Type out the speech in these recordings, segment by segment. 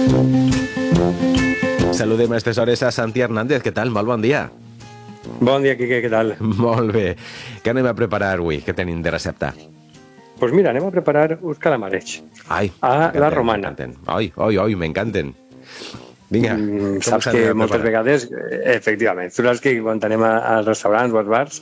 Saludem a aquestes hores a Santi Hernández. Què tal? Molt bon dia. Bon dia, Quique, què tal? Molt bé. Què anem a preparar avui? Què tenim de recepta? Pues mira, anem a preparar uns calamares. Ai, la romana. Ai, m'encanten. Vinga, saps que moltes vegades, efectivament, tu saps que quan anem als restaurants o als bars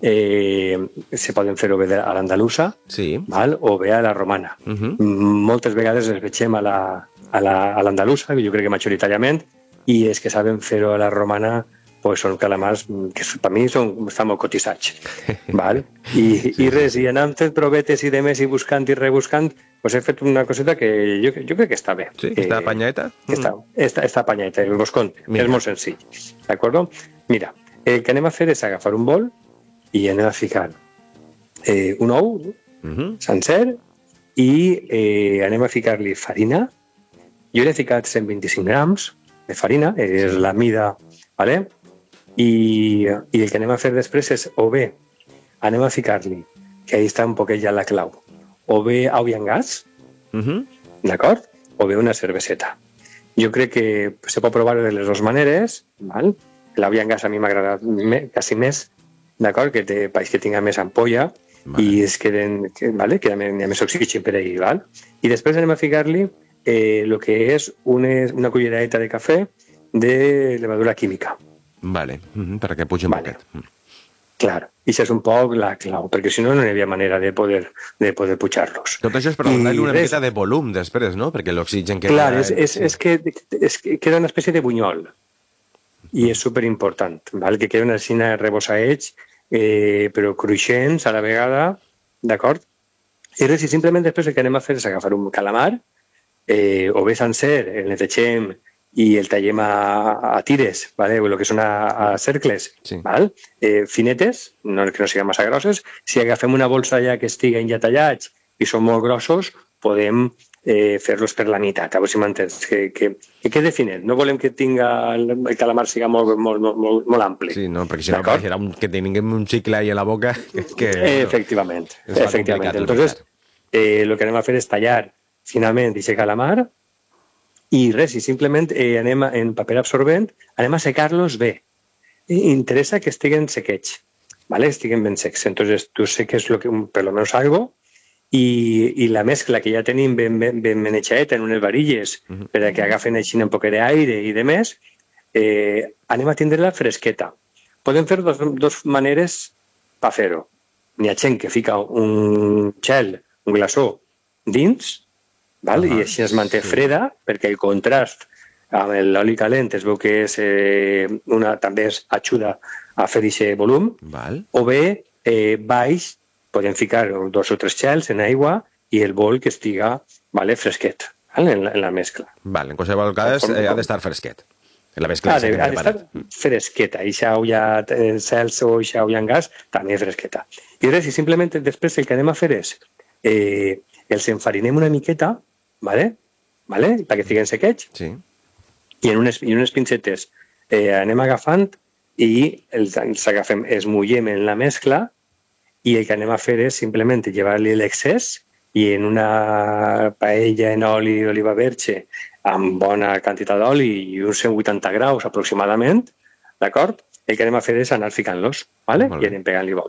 se poden fer o bé a l'andalusa, sí, val? O bé a la romana. Moltes vegades les veiem a l'andalusa, jo crec que majoritàriament, i és que saben fer-ho a la romana, pues són calamars que per mi estan molt cotitzats. Val? I res, i anant fent provetes i demés i buscant i rebuscant, pues he fet una coseta que jo crec que està bé. Sí, que està apanyeta? Està apanyeta, vos conto. És molt senzill. D'acord? Mira, el que anem a fer és agafar un bol i anem a ficar un ou sencer i anem a ficar-li farina. Jo l'he ficat 125 grams de farina, és la mida, vale? I el que anem a fer després és o bé anem a ficar-li, que ahí està un poquet ja la clau, o bé ou amb gas, d'acord? O bé una cerveseta. Jo crec que se pot provar de les dues maneres, val? L'ou amb gas a mi m'agrada quasi més, d'acord? Que tinga més ampolla, vale. I es queden, vale? Que hi ha més oxigen per ahí, val? I després anem a ficar-li el que és una culleradeta de cafè de levadura química. Vale, perquè pugi un poquet. Clar, i això és un poc la clau, perquè si no, no hi havia manera de poder pujar-los. Tot això és per donar-li una miqueta de volum després, no? Perquè l'oxigen queda... Clar, és que queda una espècie de bunyol, i és superimportant, val? Que queda una cina rebossaets, però cruixents a la vegada, d'acord? I res, i simplement després el que anem a fer és agafar un calamar, o bé sencer, el netegem i el tallem a tires, ¿vale? O el que són a cercles, sí. Val? Finetes, que no siguin massa grosses. Si agafem una bolsa ja que estiguen ja tallats i són molt grossos, podem fer-los per la meitat, a veure si m'entens, que quede finet. No volem que el calamar siga molt ampli. Sí, no, perquè si no pareixerà que tinguem un xicle ahí a la boca. Efectivament. Entonces, el que anem a fer és tallar finalment aquest calamar i res, i simplement anem en paper absorbent, anem a secar-los bé. Interessa que estiguen sequets, ¿vale? Estiguen ben secs. Entonces, tu seques per lo menos algo i la mescla que ja tenim ben manejada en unes varilles per que agafen així un poc d'aire i de més, anem a tindre-la fresqueta. Podem fer dos maneres per fer-ho. N'hi ha gent que fica un gel, un glaçó dins, val? I així es manté freda, perquè el contrast amb l'oli calent es veu que també ajuda a fer aquest volum, val. O bé baix podem ficar 2 o 3 gels en aigua i el bol que estiga fresquet, val? En la mescla. Val, en qualsevol cas ha d'estar fresquet. La mescla ha d'estar fresqueta, i xau ja cels o xau ja en gas, també fresqueta. I res, i simplement després el que anem a fer és els enfarinem una miqueta, ¿vale? Perquè estiguen sequets, sí. I en unes pincetes anem agafant i els agafem, els mullem en la mescla i el que anem a fer és simplement llevar-li l'excés i en una paella en oli d'oliva verge amb bona quantitat d'oli i uns 180 graus aproximadament, d'acord? El que anem a fer és anar ficant-los, ¿vale? I anem pegant-li